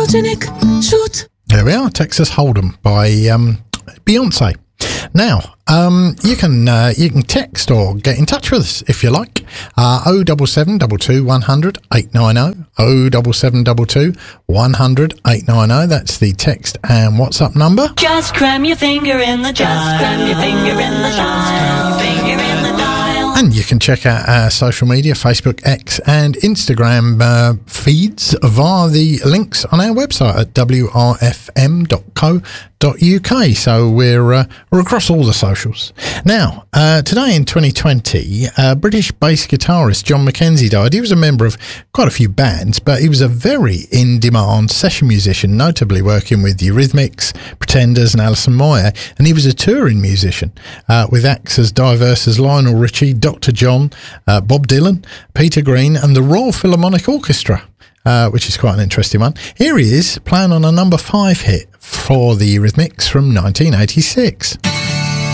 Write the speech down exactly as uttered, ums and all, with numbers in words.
photogenic. Shoot. There we are, Texas Hold'em by um, Beyonce. Now, um, you can uh, you can text or get in touch with us if you like. Uh, oh double seven double two one hundred eight nine oh. oh double seven double two one hundred eight nine oh. That's the text and WhatsApp number. Just cram your finger in the dial. Cram your finger in the dial. Finger in the dial. And you can check out our social media, Facebook, X and Instagram uh, feeds via the links on our website at w r f m dot co dot u k. So we're uh, we're across all the socials. Now, uh, today in twenty twenty, uh, British bass guitarist John Mackenzie died. He was a member of quite a few bands, but he was a very in-demand session musician, notably working with Eurythmics, Pretenders and Alison Moyer. And he was a touring musician uh, with acts as diverse as Lionel Richie, Doctor John, uh, Bob Dylan, Peter Green and the Royal Philharmonic Orchestra. Uh, which is quite an interesting one. Here he is playing on a number five hit for the Eurythmics from nineteen eighty-six.